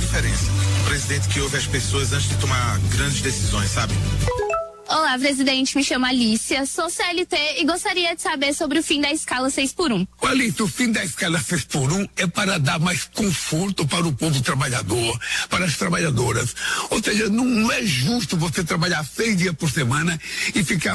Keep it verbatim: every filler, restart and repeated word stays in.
diferença. Um presidente que ouve as pessoas antes de tomar grandes decisões, sabe? Olá, presidente, me chamo Alicia, sou C L T e gostaria de saber sobre o fim da escala seis por um. Alicia, o fim da escala seis por um é para dar mais conforto para o povo trabalhador, para as trabalhadoras. Ou seja, não é justo você trabalhar seis dias por semana e ficar